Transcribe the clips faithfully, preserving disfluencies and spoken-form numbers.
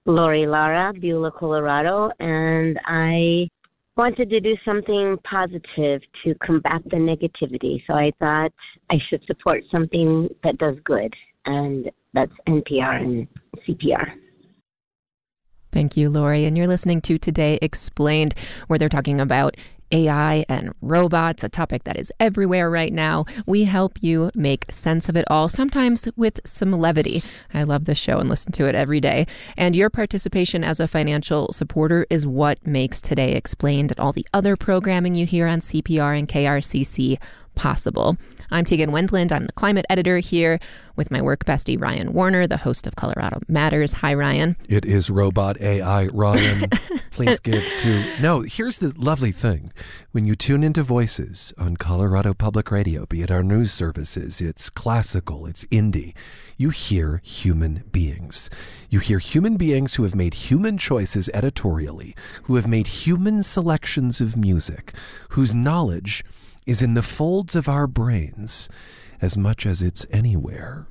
Lori Lara, Beulah, Colorado, and I wanted to do something positive to combat the negativity. So I thought I should support something that does good, and that's N P R and C P R. Thank you, Lori. And you're listening to Today Explained, where they're talking about A I and robots, a topic that is everywhere right now. We help you make sense of it all, sometimes with some levity. I love this show and listen to it every day. And your participation as a financial supporter is what makes Today Explained and all the other programming you hear on C P R and K R C C possible. I'm Tegan Wendland. I'm the climate editor here with my work bestie, Ryan Warner, the host of Colorado Matters. Hi, Ryan. It is Robot A I Ryan. Please give to... No, here's the lovely thing. When you tune into Voices on Colorado Public Radio, be it our news services, it's classical, it's indie, you hear human beings. You hear human beings who have made human choices editorially, who have made human selections of music, whose knowledge is in the folds of our brains as much as it's anywhere,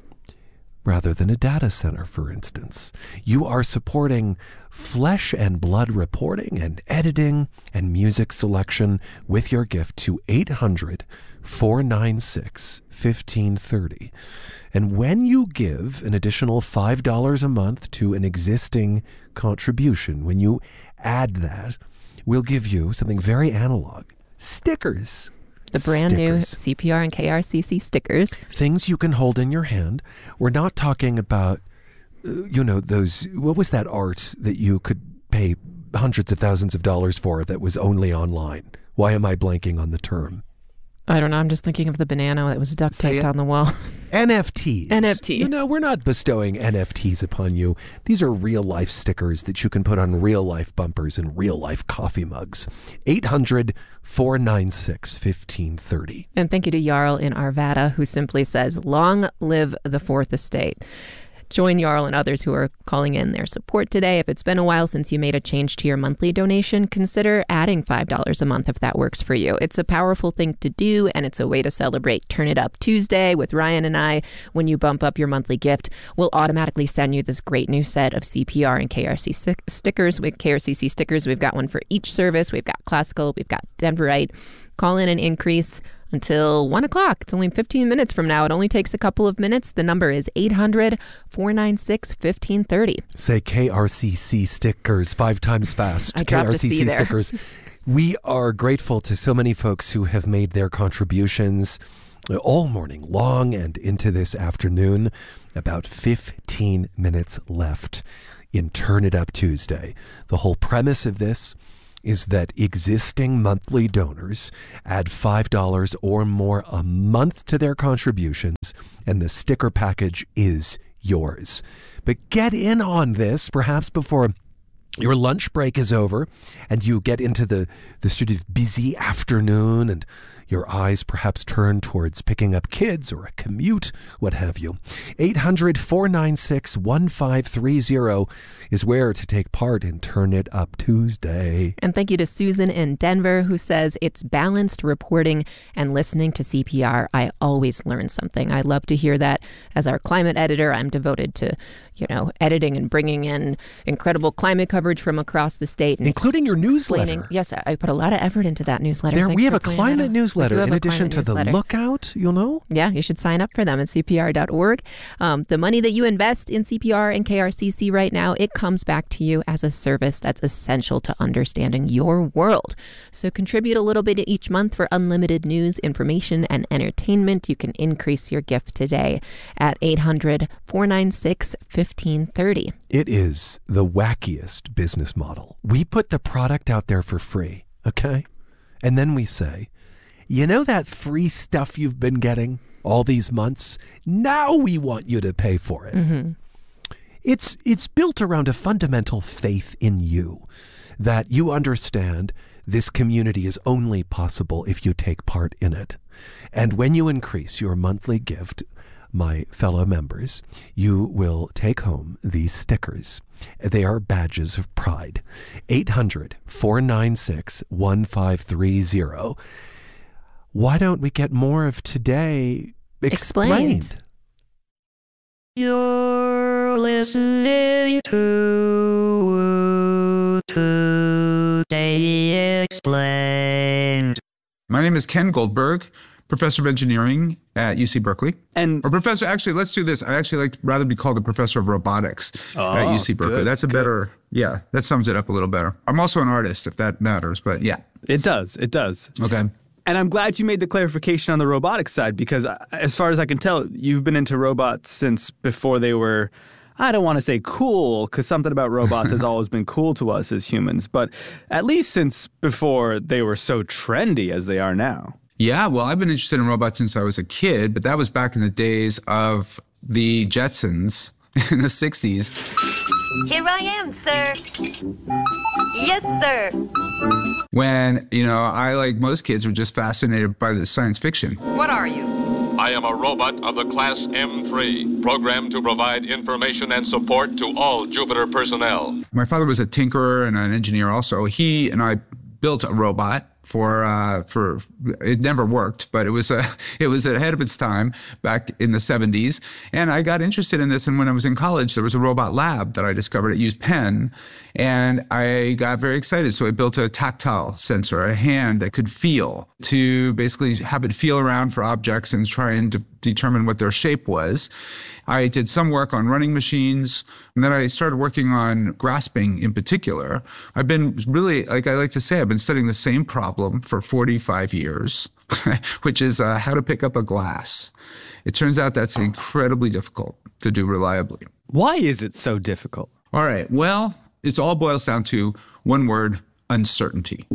rather than a data center, for instance. You are supporting flesh and blood reporting and editing and music selection with your gift to eight hundred, four nine six, one five three zero. And when you give an additional five dollars a month to an existing contribution, when you add that, we'll give you something very analog. Stickers. The brand stickers. new C P R and K R C C stickers. Things you can hold in your hand. We're not talking about, uh, you know, those, what was that art that you could pay hundreds of thousands of dollars for that was only online? Why am I blanking on the term? I don't know. I'm just thinking of the banana that was duct taped on the wall. N F Ts. N F T. You know, we're not bestowing N F Ts upon you. These are real-life stickers that you can put on real-life bumpers and real-life coffee mugs. eight hundred, four nine six, one five three zero. And thank you to Jarl in Arvada, who simply says, long live the Fourth Estate. Join Jarl and others who are calling in their support today. If it's been a while since you made a change to your monthly donation, consider adding five dollars a month if that works for you. It's a powerful thing to do, and it's a way to celebrate Turn It Up Tuesday with Ryan and I. When you bump up your monthly gift, we'll automatically send you this great new set of C P R and K R C C stickers. With K R C C stickers, we've got one for each service. We've got classical, we've got Denverite. Call in and increase until one o'clock. It's only fifteen minutes from now. It only takes a couple of minutes. The number is eight hundred, four nine six, one five three zero. Say K R C C stickers five times fast. I dropped K R C C a C there. stickers. We are grateful to so many folks who have made their contributions all morning long and into this afternoon. About fifteen minutes left in Turn It Up Tuesday. The whole premise of this is that existing monthly donors add five dollars or more a month to their contributions, and the sticker package is yours. But get in on this, perhaps before your lunch break is over and you get into the, the sort of busy afternoon and your eyes perhaps turn towards picking up kids or a commute, what have you. eight hundred, four nine six, one five three zero is where to take part in Turn It Up Tuesday. And thank you to Susan in Denver, who says, it's balanced reporting and listening to C P R. I always learn something. I love to hear that. As our climate editor, I'm devoted to, you know, editing and bringing in incredible climate coverage from across the state. And including your newsletter. Yes, I put a lot of effort into that newsletter. There, Thanks we have for a pointing climate that out. newsletter in a addition to newsletter. the Lookout, you'll know? Yeah, you should sign up for them at C P R dot org. Um, the money that you invest in C P R and K R C C right now, it comes back to you as a service that's essential to understanding your world. So contribute a little bit each month for unlimited news, information, and entertainment. You can increase your gift today at eight hundred, four nine six, one five three zero. It is the wackiest business model. We put the product out there for free, okay? And then we say, you know that free stuff you've been getting all these months? Now we want you to pay for it. Mm-hmm. It's it's built around a fundamental faith in you, that you understand this community is only possible if you take part in it. And when you increase your monthly gift, my fellow members, you will take home these stickers. They are badges of pride. eight hundred, four nine six, one five three zero. Why don't we get more of Today Explained? Explained. Your You're listening to Today Explained. My name is Ken Goldberg, professor of engineering at U C Berkeley. And or professor, actually, let's do this. I actually like rather be called a professor of robotics oh, at U C Berkeley. good, That's a good. better, yeah, that sums it up a little better. I'm also an artist, if that matters, but yeah. It does. It does. Okay. And I'm glad you made the clarification on the robotics side because as far as I can tell, you've been into robots since before they were, I don't want to say cool, because something about robots has always been cool to us as humans, but at least since before they were so trendy as they are now. Yeah, well, I've been interested in robots since I was a kid, but that was back in the days of the Jetsons in the sixties. Here I am, sir. Yes, sir. When, you know, I, like most kids, were just fascinated by the science fiction. What are you? I am a robot of the class M three, programmed to provide information and support to all Jupiter personnel. My father was a tinkerer and an engineer also. He and I built a robot for uh for it never worked, but it was a it was ahead of its time back in the seventies, and I got interested in this. And when I was in college, there was a robot lab that I discovered at U Penn, and I got very excited. So I built a tactile sensor, a hand that could feel, to basically have it feel around for objects and try and de- determine what their shape was. I did some work on running machines, and then I started working on grasping in particular. I've been really, like I like to say, I've been studying the same problem for forty-five years, which is uh, how to pick up a glass. It turns out that's incredibly difficult to do reliably. Why is it so difficult? All right, well, it all boils down to one word: uncertainty.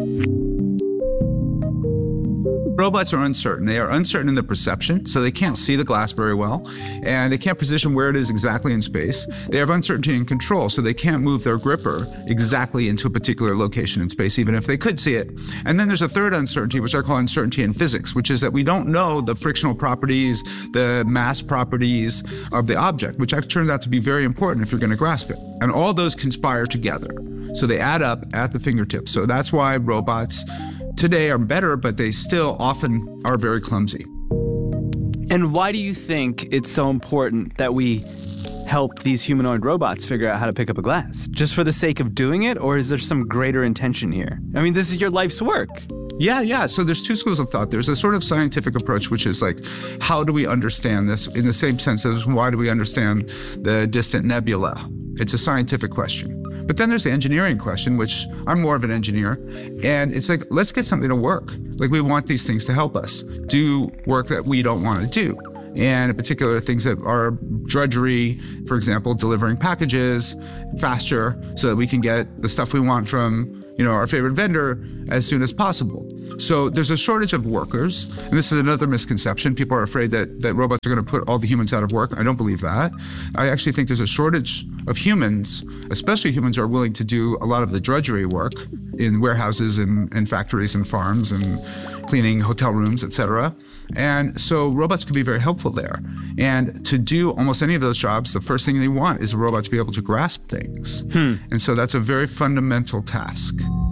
Robots are uncertain. They are uncertain in their perception, so they can't see the glass very well, and they can't position where it is exactly in space. They have uncertainty in control, so they can't move their gripper exactly into a particular location in space, even if they could see it. And then there's a third uncertainty, which I call uncertainty in physics, which is that we don't know the frictional properties, the mass properties of the object, which actually turns out to be very important if you're going to grasp it. And all those conspire together. So they add up at the fingertips. So that's why robots today are better, but they still often are very clumsy. And why do you think it's so important that we help these humanoid robots figure out how to pick up a glass? Just for the sake of doing it, or is there some greater intention here? I mean, this is your life's work. Yeah, yeah. So there's two schools of thought. There's a sort of scientific approach, which is like, how do we understand this, in the same sense as why do we understand the distant nebula? It's a scientific question. But then there's the engineering question, which I'm more of an engineer. And it's like, let's get something to work. Like, we want these things to help us do work that we don't want to do. And in particular, things that are drudgery, for example, delivering packages faster so that we can get the stuff we want from, you know, our favorite vendor as soon as possible. So there's a shortage of workers. And this is another misconception. People are afraid that, that robots are going to put all the humans out of work. I don't believe that. I actually think there's a shortage of humans, especially humans who are willing to do a lot of the drudgery work in warehouses and, and factories and farms and cleaning hotel rooms, et cetera. And so robots could be very helpful there. And to do almost any of those jobs, the first thing they want is a robot to be able to grasp things. Hmm. And so that's a very fundamental task.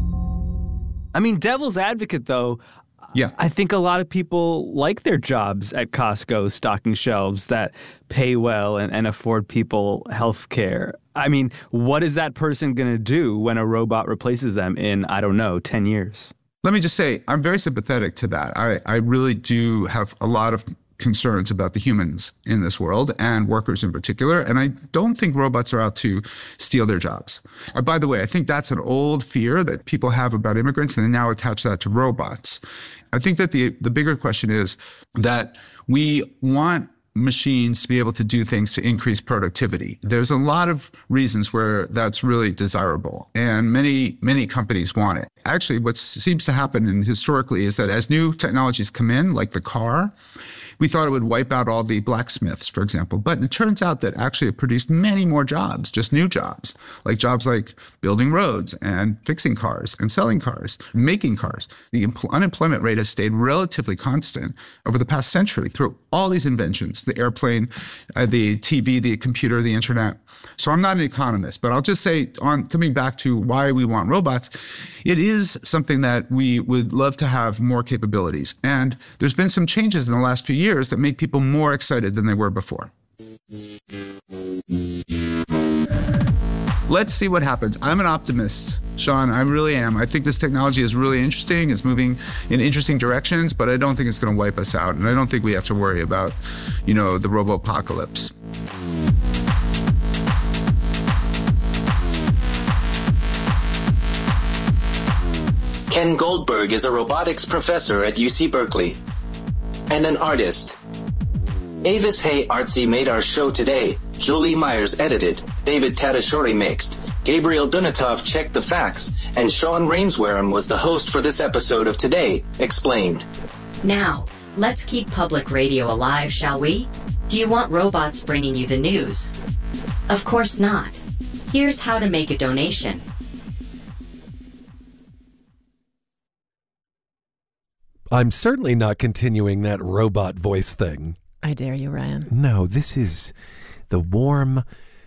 I mean, devil's advocate, though, yeah. I think a lot of people like their jobs at Costco stocking shelves that pay well and, and afford people health care. I mean, what is that person going to do when a robot replaces them in, I don't know, ten years? Let me just say, I'm very sympathetic to that. I, I really do have a lot of concerns about the humans in this world and workers in particular. And I don't think robots are out to steal their jobs. Uh, by the way, I think that's an old fear that people have about immigrants, and they now attach that to robots. I think that the, the bigger question is that we want machines to be able to do things to increase productivity. There's a lot of reasons where that's really desirable, and many, many companies want it. Actually, what seems to happen and historically is that as new technologies come in, like the car, we thought it would wipe out all the blacksmiths, for example. But it turns out that actually it produced many more jobs, just new jobs, like jobs like building roads and fixing cars and selling cars, making cars. The empl- unemployment rate has stayed relatively constant over the past century through all these inventions, the airplane, uh, the T V, the computer, the internet. So I'm not an economist, but I'll just say, on coming back to why we want robots, it is something that we would love to have more capabilities. And there's been some changes in the last few years that make people more excited than they were before. let's see what happens. I'm an optimist, Sean. I really am. I think this technology is really interesting. It's moving in interesting directions, but I don't think it's going to wipe us out. And I don't think we have to worry about, you know, the robo-apocalypse. Ken Goldberg is a robotics professor at U C Berkeley and an artist. Avis Hay Artsy made our show today. Julie Myers edited. David Tadashori mixed. Gabriel Dunatov checked the facts. And Sean Rainswareham was the host for this episode of Today Explained. Now, let's keep public radio alive, shall we? Do you want robots bringing you the news? Of course not. Here's how to make a donation. I'm certainly not continuing that robot voice thing. I dare you, Ryan. No, this is the warm,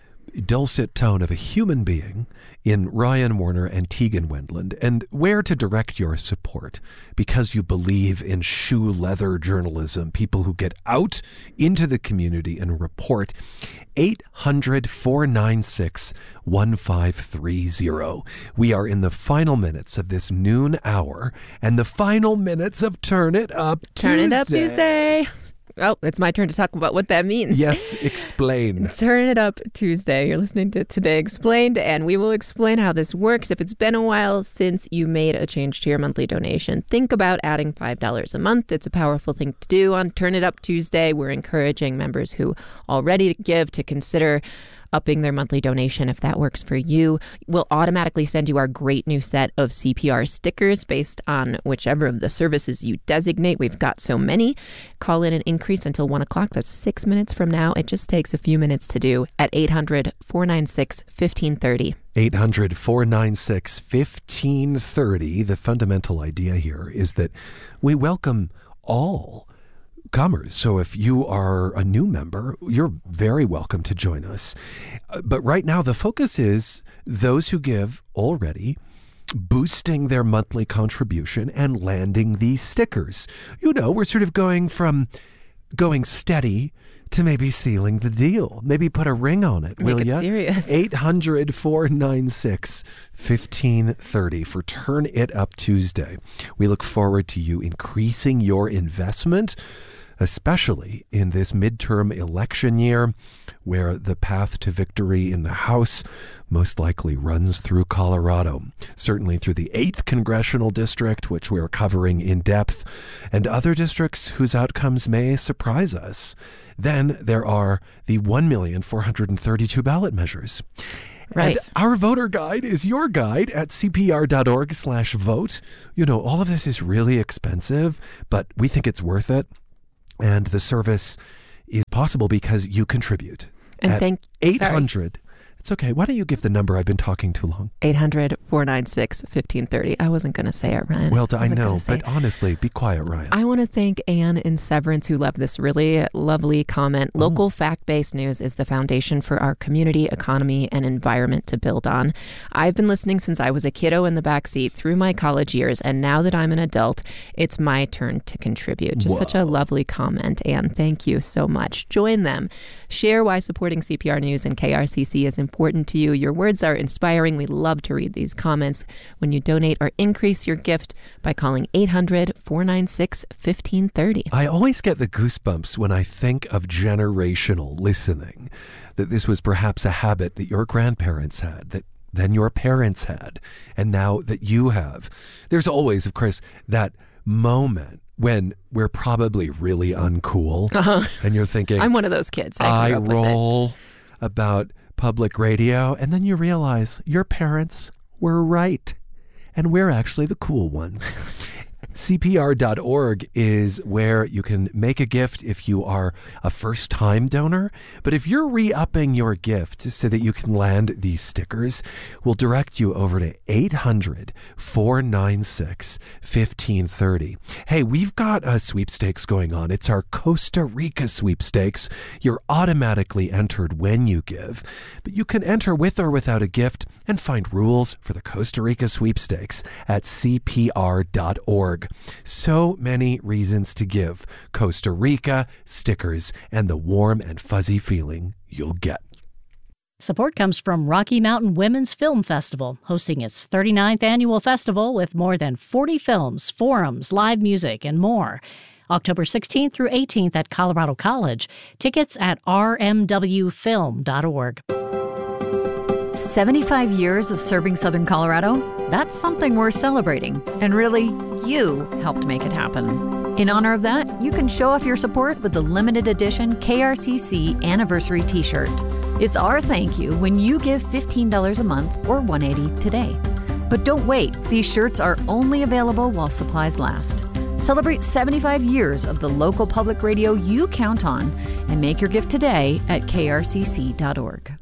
dulcet tone of a human being in Ryan Warner and Tegan Wendland, and where to direct your support because you believe in shoe leather journalism, people who get out into the community and report. eight hundred, four nine six, one five three zero. We are in the final minutes of this noon hour and the final minutes of Turn It Up Tuesday. Turn It Up Tuesday. Oh, it's my turn to talk about what that means. Yes, explain. Turn It Up Tuesday. You're listening to Today Explained, and we will explain how this works. If it's been a while since you made a change to your monthly donation, think about adding five dollars a month. It's a powerful thing to do. On Turn It Up Tuesday, we're encouraging members who already give to consider upping their monthly donation if that works for you. We'll automatically send you our great new set of C P R stickers based on whichever of the services you designate. We've got so many. Call in an increase until one o'clock. That's six minutes from now. It just takes a few minutes to do at eight hundred, four nine six, one five three zero. eight hundred, four nine six, one five three zero. The fundamental idea here is that we welcome all comers. So if you are a new member, you're very welcome to join us. But right now, the focus is those who give already, boosting their monthly contribution and landing these stickers. You know, we're sort of going from going steady to maybe sealing the deal. Maybe put a ring on it, Make will it you? serious. eight hundred, four nine six, one five three zero for Turn It Up Tuesday. We look forward to you increasing your investment, especially in this midterm election year where the path to victory in the House most likely runs through Colorado, certainly through the eighth Congressional District, which we're covering in depth, and other districts whose outcomes may surprise us. Then there are the one million, four hundred thirty-two ballot measures. Right. And our voter guide is your guide at cpr.org slash vote. You know, all of this is really expensive, but we think it's worth it. And the service is possible because you contribute. And at thank eight hundred. Sorry. It's okay. Why don't you give the number? I've been talking too long. eight hundred, four nine six, one five three zero. I wasn't going to say it, Ryan. Well, I, I know, know, but honestly, be quiet, Ryan. I want to thank Anne in Severance, who left this really lovely comment. Oh. Local fact-based news is the foundation for our community, economy, and environment to build on. I've been listening since I was a kiddo in the backseat through my college years, and now that I'm an adult, it's my turn to contribute. Just Whoa. Such a lovely comment, Anne. Thank you so much. Join them. Share why supporting C P R News and K R C C is important to you. Your words are inspiring. We love to read these comments. When you donate or increase your gift by calling eight hundred, four nine six, one five three zero. I always get the goosebumps when I think of generational listening, that this was perhaps a habit that your grandparents had, that then your parents had, and now that you have. There's always, of course, that moment when we're probably really uncool, Uh-huh. and you're thinking, I'm one of those kids. I, I grew up with it. roll about public radio, and then you realize your parents were right, and we're actually the cool ones. C P R dot org is where you can make a gift if you are a first-time donor. But if you're re-upping your gift so that you can land these stickers, we'll direct you over to eight hundred, four nine six, one five three zero. Hey, we've got a sweepstakes going on. It's our Costa Rica sweepstakes. You're automatically entered when you give, but you can enter with or without a gift and find rules for the Costa Rica sweepstakes at C P R dot org. So many reasons to give. Costa Rica, stickers, and the warm and fuzzy feeling you'll get. Support comes from Rocky Mountain Women's Film Festival, hosting its thirty-ninth annual festival with more than forty films, forums, live music, and more. October sixteenth through eighteenth at Colorado College. Tickets at r m w film dot org. seventy-five years of serving Southern Colorado? That's something worth celebrating. And really, you helped make it happen. In honor of that, you can show off your support with the limited edition K R C C Anniversary T-shirt. It's our thank you when you give fifteen dollars a month or one hundred eighty dollars today. But don't wait. These shirts are only available while supplies last. Celebrate seventy-five years of the local public radio you count on and make your gift today at k r c c dot org.